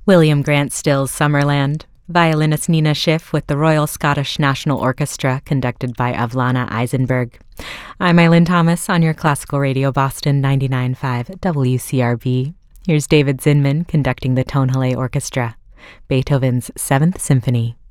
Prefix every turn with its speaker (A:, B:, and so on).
A: William Grant Still's Summerland, violinist Nina Schiff with the Royal Scottish National Orchestra conducted by Avlana Eisenberg. I'm Eileen Thomas on your Classical Radio Boston 99.5 WCRB. Here's David Zinman conducting the Tonhalle Orchestra, Beethoven's Seventh Symphony.